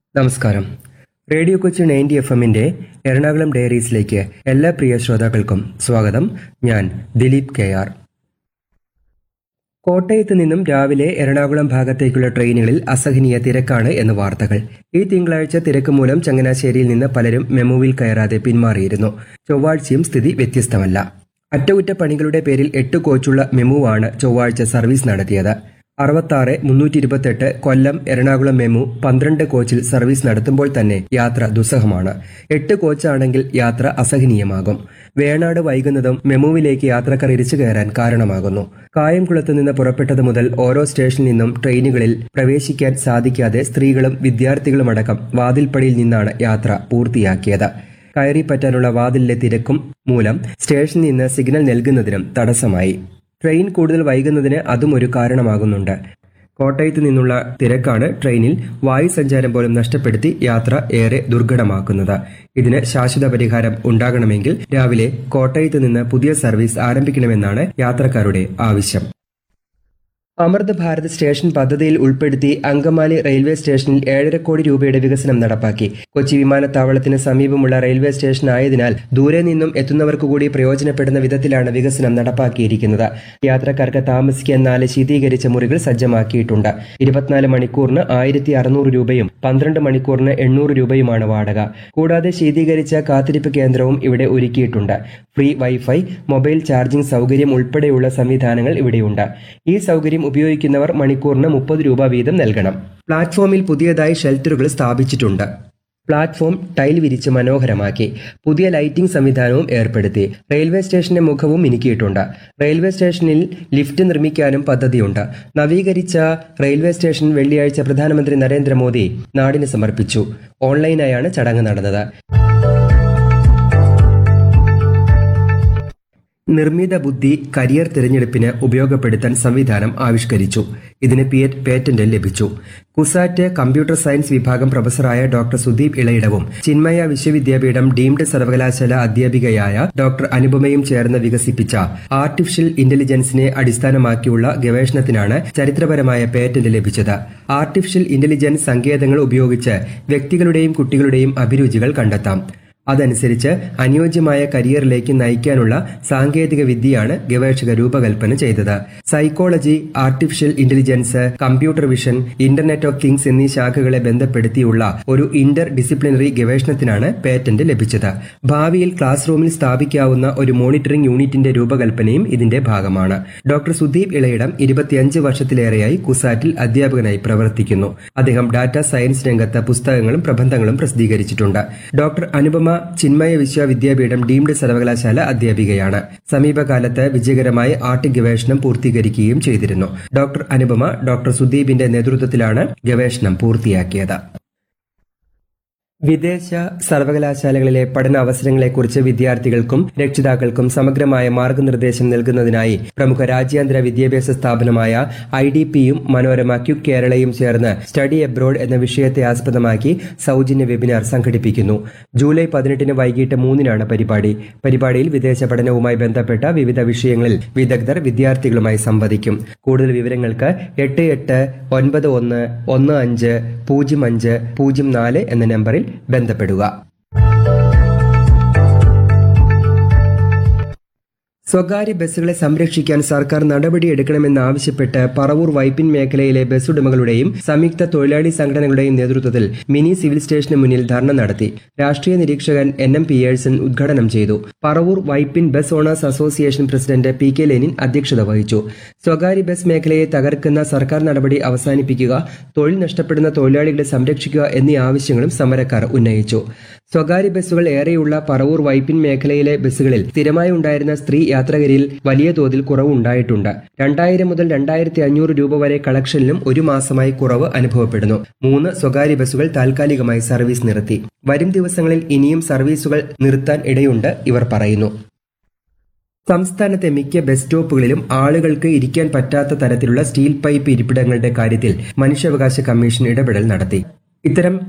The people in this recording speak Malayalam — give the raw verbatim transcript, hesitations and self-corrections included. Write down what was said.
നമസ്കാരം. റേഡിയോ കൊച്ചി നയൻറ്റി എഫ് എമ്മിന്റെ എറണാകുളം ഡയറീസിലേക്ക് എല്ലാ പ്രിയ ശ്രോതാക്കൾക്കും സ്വാഗതം. ഞാൻ ദിലീപ് കെ ആർ. കോട്ടയത്ത് നിന്നും രാവിലെ എറണാകുളം ഭാഗത്തേക്കുള്ള ട്രെയിനുകളിൽ അസഹനീയ തിരക്കാണ് എന്ന് വാർത്തകൾ. ഈ തിങ്കളാഴ്ച തിരക്ക് മൂലം ചങ്ങനാശ്ശേരിയിൽ നിന്ന് പലരും മെമുവിൽ കയറാതെ പിന്മാറിയിരുന്നു. ചൊവ്വാഴ്ചയും സ്ഥിതി വ്യത്യസ്തമല്ല. അറ്റകുറ്റപ്പണികളുടെ പേരിൽ എട്ട് കോച്ചുള്ള മെമുവാണ് ചൊവ്വാഴ്ച സർവീസ് നടത്തിയത്. അറുപത്താറ് മുന്നൂറ്റി ഇരുപത്തെട്ട് കൊല്ലം എറണാകുളം മെമു പന്ത്രണ്ട് കോച്ചിൽ സർവീസ് നടത്തുമ്പോൾ തന്നെ യാത്ര ദുസ്സഹമാണ്. എട്ട് കോച്ചാണെങ്കിൽ യാത്ര അസഹനീയമാകും. വേണാട് വൈകുന്നതും മെമുവിലേക്ക് യാത്രക്കാർ ഇരിച്ചു കയറാൻ കാരണമാകുന്നു. കായംകുളത്ത് നിന്ന് പുറപ്പെട്ടത് മുതൽ ഓരോ സ്റ്റേഷനിൽ നിന്നും ട്രെയിനുകളിൽ പ്രവേശിക്കാൻ സാധിക്കാതെ സ്ത്രീകളും വിദ്യാർത്ഥികളുമടക്കം വാതിൽപ്പടിയിൽ നിന്നാണ് യാത്ര പൂർത്തിയാക്കിയത്. കയറിപ്പറ്റാനുള്ള വാതിലിലെ തിരക്കും മൂലം സ്റ്റേഷനിൽ നിന്ന് സിഗ്നൽ നൽകുന്നതിനും തടസ്സമായി. ട്രെയിൻ കൂടുതൽ വൈകുന്നതിന് അതും ഒരു കാരണമാകുന്നുണ്ട്. കോട്ടയത്ത് നിന്നുള്ള തിരക്കാണ് ട്രെയിനിൽ വായുസഞ്ചാരം പോലും നഷ്ടപ്പെടുത്തി യാത്ര ഏറെ ദുർഘടമാക്കുന്നത്. ഇതിന് ശാശ്വത പരിഹാരം ഉണ്ടാകണമെങ്കിൽ രാവിലെ കോട്ടയത്ത് നിന്ന് പുതിയ സർവീസ് ആരംഭിക്കണമെന്നാണ് യാത്രക്കാരുടെ ആവശ്യം. അമൃത് ഭാരത് സ്റ്റേഷൻ പദ്ധതിയിൽ ഉൾപ്പെടുത്തി അങ്കമാലി റെയിൽവേ സ്റ്റേഷനിൽ ഏഴര കോടി രൂപയുടെ വികസനം നടപ്പാക്കി. കൊച്ചി വിമാനത്താവളത്തിന് സമീപമുള്ള റെയിൽവേ സ്റ്റേഷൻ ആയതിനാൽ ദൂരെ നിന്നും എത്തുന്നവർക്ക് കൂടി പ്രയോജനപ്പെടുന്ന വിധത്തിലാണ് വികസനം നടപ്പാക്കിയിരിക്കുന്നത്. യാത്രക്കാർക്ക് താമസിക്കാൻ നാല് ശീതീകരിച്ച മുറികൾ സജ്ജമാക്കിയിട്ടുണ്ട്. ഇരുപത്തിനാല് മണിക്കൂറിന് ആയിരത്തി അറുന്നൂറ് രൂപയും പന്ത്രണ്ട് മണിക്കൂറിന് എണ്ണൂറ് രൂപയുമാണ് വാടക. കൂടാതെ ശീതീകരിച്ച കാത്തിരിപ്പ് കേന്ദ്രവും ഇവിടെ ഒരുക്കിയിട്ടുണ്ട്. ഫ്രീ വൈഫൈ, മൊബൈൽ ചാർജിംഗ് സൗകര്യം ഉൾപ്പെടെയുള്ള സംവിധാനങ്ങൾ ഇവിടെയുണ്ട്. ഈ സൗകര്യം ഉപയോഗിക്കുന്നവർ മണിക്കൂറിന് മുപ്പത് രൂപ വീതം നൽകണം. പ്ലാറ്റ്ഫോമിൽ പുതിയതായി ഷെൽട്ടറുകൾ സ്ഥാപിച്ചിട്ടുണ്ട്. പ്ലാറ്റ്ഫോം ടൈൽ വിരിച്ച് മനോഹരമാക്കി. പുതിയ ലൈറ്റിംഗ് സംവിധാനവും ഏർപ്പെടുത്തി. റെയിൽവേ സ്റ്റേഷന്റെ മുഖവും മിനുക്കിയിട്ടുണ്ട്. റെയിൽവേ സ്റ്റേഷനിൽ ലിഫ്റ്റ് നിർമ്മിക്കാനും പദ്ധതിയുണ്ട്. നവീകരിച്ച റെയിൽവേ സ്റ്റേഷൻ വെള്ളിയാഴ്ച പ്രധാനമന്ത്രി നരേന്ദ്രമോദി നാടിന് സമർപ്പിച്ചു. ഓൺലൈനായാണ് ചടങ്ങ് നടന്നത്. നിർമ്മിത ബുദ്ധി കരിയർ തിരഞ്ഞെടുപ്പിന് ഉപയോഗപ്പെടുത്താൻ സംവിധാനം ആവിഷ്കരിച്ചു. ഇതിന് പേറ്റന്റ് ലഭിച്ചു. കുസാറ്റ് കമ്പ്യൂട്ടർ സയൻസ് വിഭാഗം പ്രൊഫസറായ ഡോക്ടർ സുദീപ് ഇളയിടവും ചിന്മയ വിശ്വവിദ്യാപീഠം ഡീംഡ് സർവകലാശാല അധ്യാപികയായ ഡോക്ടർ അനുപമയും ചേർന്ന് വികസിപ്പിച്ച ആർട്ടിഫിഷ്യൽ ഇന്റലിജൻസിനെ അടിസ്ഥാനമാക്കിയുള്ള ഗവേഷണത്തിനാണ് ചരിത്രപരമായ പേറ്റന്റ് ലഭിച്ചത്. ആർട്ടിഫിഷ്യൽ ഇന്റലിജൻസ് സങ്കേതങ്ങൾ ഉപയോഗിച്ച് വ്യക്തികളുടെയും കുട്ടികളുടെയും അഭിരുചികൾ കണ്ടെത്താം. അതനുസരിച്ച് അനുയോജ്യമായ കരിയറിലേക്ക് നയിക്കാനുള്ള സാങ്കേതിക വിദ്യയാണ് ഗവേഷകർ രൂപകൽപ്പന ചെയ്തത്. Psychology, artificial intelligence, computer vision, internet of things എന്നീ ശാഖകളെ ബന്ധപ്പെടുത്തിയുള്ള ഒരു ഇന്റർ ഡിസിപ്ലിനറി ഗവേഷണത്തിനാണ് പേറ്റന്റ് ലഭിച്ചത്. ഭാവിയിൽ ക്ലാസ് റൂമിൽ സ്ഥാപിക്കാവുന്ന ഒരു മോണിറ്ററിംഗ് യൂണിറ്റിന്റെ രൂപകൽപ്പനയും ഇതിന്റെ ഭാഗമാണ്. ഡോക്ടർ സുദീപ് ഇളയിടം ഇരുപത്തിയഞ്ച് വർഷത്തിലേറെയായി കുസാറ്റിൽ അധ്യാപകനായി പ്രവർത്തിക്കുന്നു. അദ്ദേഹം ഡാറ്റാ സയൻസ് രംഗത്ത് പുസ്തകങ്ങളും പ്രബന്ധങ്ങളും പ്രസിദ്ധീകരിച്ചിട്ടുണ്ട്. ഡോക്ടർ അനുപമ ചിന്മയ വിശ്വവിദ്യാപീഠം ഡീംഡ് സർവകലാശാല അധ്യാപികയാണ്. സമീപകാലത്ത് വിജയകരമായി ആർട്ട് ഗവേഷണം പൂർത്തീകരിക്കുകയും ചെയ്തിരുന്നു. ഡോക്ടർ അനുപമ ഡോക്ടർ സുദീപിന്റെ നേതൃത്വത്തിലാണ് ഗവേഷണം പൂർത്തിയാക്കിയത്. വിദേശ സർവകലാശാലകളിലെ പഠന അവസരങ്ങളെക്കുറിച്ച് വിദ്യാർത്ഥികൾക്കും രക്ഷിതാക്കൾക്കും സമഗ്രമായ മാർഗനിർദ്ദേശം നൽകുന്നതിനായി പ്രമുഖ രാജ്യാന്തര വിദ്യാഭ്യാസ സ്ഥാപനമായ ഐ ഡി പിയും മനോരമ ക്യുക്ക് കേരളയും ചേർന്ന് സ്റ്റഡി എബ്രോഡ് എന്ന വിഷയത്തെ ആസ്പദമാക്കി സൌജന്യ വെബിനാർ സംഘടിപ്പിക്കുന്നു. ജൂലൈ പതിനെട്ടിന് വൈകിട്ട് മൂന്നിനാണ് പരിപാടി. പരിപാടിയിൽ വിദേശ പഠനവുമായി ബന്ധപ്പെട്ട വിവിധ വിഷയങ്ങളിൽ വിദഗ്ധർ വിദ്യാർത്ഥികളുമായി സംവദിക്കും. കൂടുതൽ വിവരങ്ങൾക്ക് എട്ട് എട്ട് ഒൻപത് ഒന്ന് ഒന്ന് അഞ്ച് പൂജ്യം അഞ്ച് പൂജ്യം നാല് എന്ന നമ്പറിൽ ബന്ധപ്പെടുക. സ്വകാര്യ ബസ്സുകളെ സംരക്ഷിക്കാൻ സർക്കാർ നടപടിയെടുക്കണമെന്നാവശ്യപ്പെട്ട് പറവൂർ വൈപ്പിൻ മേഖലയിലെ ബസ്സുടമകളുടെയും സംയുക്ത തൊഴിലാളി സംഘടനകളുടെയും നേതൃത്വത്തിൽ മിനി സിവിൽ സ്റ്റേഷന് മുന്നിൽ ധർണ നടത്തി. രാഷ്ട്രീയ നിരീക്ഷകൻ എൻ എം പിയേഴ്സൺ ഉദ്ഘാടനം ചെയ്തു. Paravur Vypin bus owners association president P K Lenin അധ്യക്ഷത വഹിച്ചു. സ്വകാര്യ ബസ് മേഖലയെ തകർക്കുന്ന സർക്കാർ നടപടി അവസാനിപ്പിക്കുക, തൊഴിൽ നഷ്ടപ്പെടുന്ന തൊഴിലാളികളെ സംരക്ഷിക്കുക എന്നീ ആവശ്യങ്ങളും സമരക്കാർ ഉന്നയിച്ചു. സ്വകാര്യ ബസ്സുകൾ ഏറെയുള്ള പറവൂർ വൈപ്പിൻ മേഖലയിലെ ബസ്സുകളിൽ സ്ഥിരമായി ഉണ്ടായിരുന്ന സ്ത്രീ യാത്രകരിൽ വലിയ തോതിൽ കുറവുണ്ടായിട്ടുണ്ട്. രണ്ടായിരം മുതൽ രണ്ടായിരത്തി അഞ്ഞൂറ് രൂപ വരെ കളക്ഷനിലും ഒരു മാസമായി കുറവ് അനുഭവപ്പെടുന്നു. മൂന്ന് സ്വകാര്യ ബസ്സുകൾ താൽക്കാലികമായി സർവീസ് നിർത്തി. വരും ദിവസങ്ങളിൽ ഇനിയും സർവീസുകൾ നിർത്താൻ ഇടയുണ്ട് ഇവർ പറയുന്നു. സംസ്ഥാനത്തെ മിക്ക ബസ് സ്റ്റോപ്പുകളിലും ആളുകൾക്ക് ഇരിക്കാൻ പറ്റാത്ത തരത്തിലുള്ള സ്റ്റീൽ പൈപ്പ് ഇരിപ്പിടങ്ങളുടെ കാര്യത്തിൽ മനുഷ്യാവകാശ കമ്മീഷൻ ഇടപെടൽ നടത്തി. ഇത്തരം